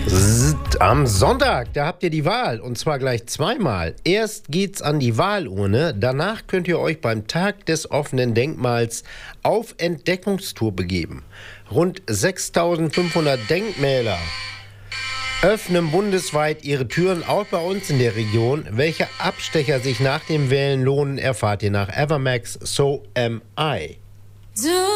Am Sonntag, da habt ihr die Wahl, und zwar gleich zweimal. Erst geht's an die Wahlurne, danach könnt ihr euch beim Tag des offenen Denkmals auf Entdeckungstour begeben. Rund 6.500 Denkmäler öffnen bundesweit ihre Türen, auch bei uns in der Region. Welche Abstecher sich nach dem Wählen lohnen, erfahrt ihr nach Evermax So Am I.